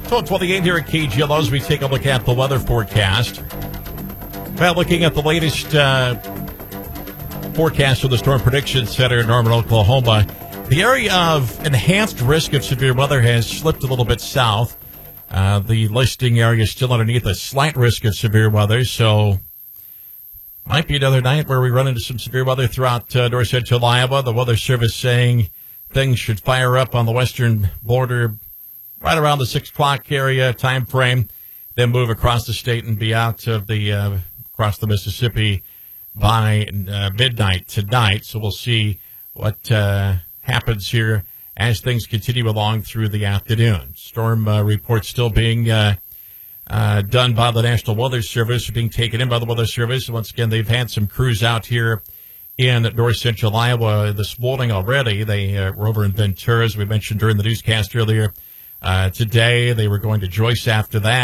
12:28 here at KGLO as we take a look at the weather forecast. Well, looking at the latest forecast from the Storm Prediction Center in Norman, Oklahoma, the area of enhanced risk of severe weather has slipped a little bit south. The listing area is still underneath a slight risk of severe weather, so might be another night where we run into some severe weather throughout north central Iowa. The Weather Service saying things should fire up on the western border right around the 6 o'clock area time frame, then move across the state and be out of the across the Mississippi by midnight tonight. So we'll see what happens here as things continue along through the afternoon. Storm reports still being done by the National Weather Service, being taken in by the Weather Service. Once again, they've had some crews out here in north central Iowa this morning already. They were over in Ventura, as we mentioned during the newscast earlier. Today, they were going to Joyce after that.